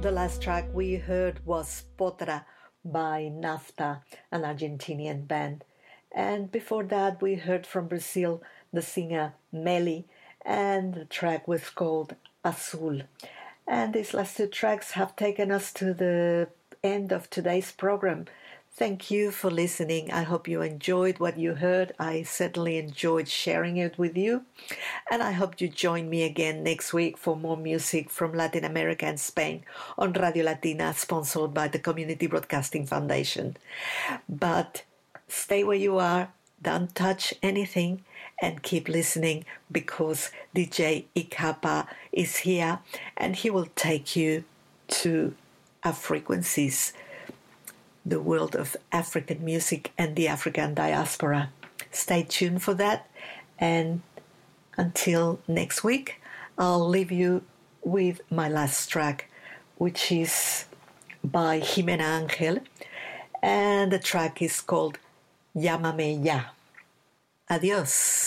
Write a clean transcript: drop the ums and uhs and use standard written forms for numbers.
The last track we heard was Potra by Nafta, an Argentinian band. And before that, we heard from Brazil the singer Meli, and the track was called Azul. And these last two tracks have taken us to the end of today's program. Thank you for listening. I hope you enjoyed what you heard. I certainly enjoyed sharing it with you. And I hope you join me again next week for more music from Latin America and Spain on Radio Latina, sponsored by the Community Broadcasting Foundation. But stay where you are, don't touch anything, and keep listening, because DJ Ikapa is here and he will take you to our frequencies, the world of African music and the African diaspora. Stay tuned for that, and until next week, I'll leave you with my last track, which is by Jimena Angel, and the track is called Llámame Ya. Adiós.